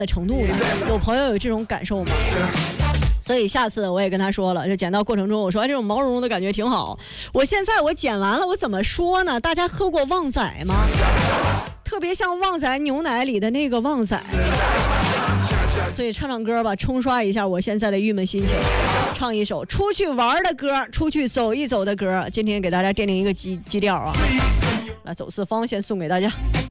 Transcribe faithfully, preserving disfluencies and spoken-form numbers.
的程度呢？有朋友有这种感受吗？所以下次我也跟他说了，就剪到过程中我说、哎、这种毛茸茸的感觉挺好。我现在我剪完了，我怎么说呢？大家喝过旺仔吗？特别像旺仔牛奶里的那个旺仔。所以唱唱歌吧，冲刷一下我现在的郁闷心情。唱一首出去玩的歌，出去走一走的歌。今天给大家奠定一个基基调啊，来走四方先送给大家。